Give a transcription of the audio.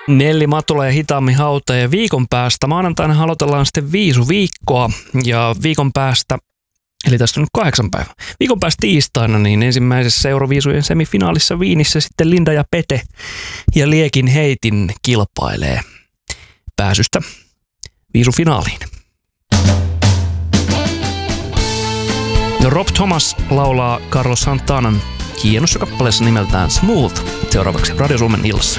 Nelli Matula ja Hitaammin hauta ja viikon päästä maanantaina aloitellaan sitten viisuviikkoa ja viikon päästä, eli tästä on nyt 8 päivää, viikon päästä tiistaina niin ensimmäisessä Euroviisujen semifinaalissa Viinissä sitten Linda ja Pete ja Liekin Heitin kilpailee pääsystä viisufinaaliin. Rob Thomas laulaa Carlos Santanan hienossa kappaleessa nimeltään Smooth seuraavaksi Radio Suomen illassa.